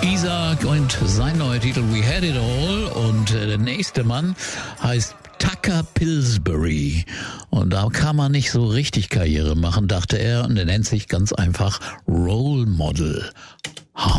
Isaac und sein neuer Titel We Had It All, und der nächste Mann heißt Tucker Pillsbury, und da kann man nicht so richtig Karriere machen, dachte er, und er nennt sich ganz einfach Role Model.